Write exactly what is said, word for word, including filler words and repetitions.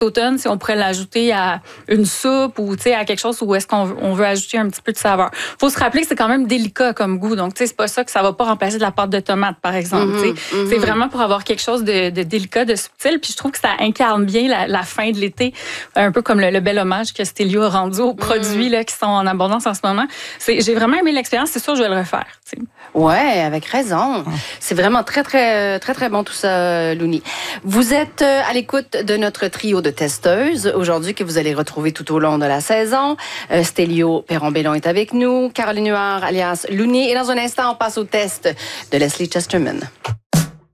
automne, si on pourrait l'ajouter à une soupe ou à quelque chose où est-ce qu'on on veut ajouter un petit peu de saveur. Il faut se rappeler que c'est quand même délicat comme goût. Donc, c'est pas ça que ça va pas remplacer de la pâte de tomate, par exemple. Mm-hmm, mm-hmm. C'est vraiment pour avoir quelque chose de, de délicat, de subtil. Puis je trouve que ça incarne bien la, la fin de l'été, un peu comme le, le bel hommage que Stélio a rendu aux produits mm-hmm. là, qui sont en abondance en ce moment. C'est, j'ai vraiment aimé l'expérience. C'est sûr que je vais le refaire. T'sais. Ouais, avec raison. C'est vraiment très, très, très, très bon tout ça, Louni. Vous êtes à l'écoute de notre trio de testeuses aujourd'hui que vous allez retrouver tout au long de la saison. Euh, Stélio Perron-Bellon est avec nous, Caroline Huard alias Louni. Et dans un instant, on passe au test de Leslie Chesterman.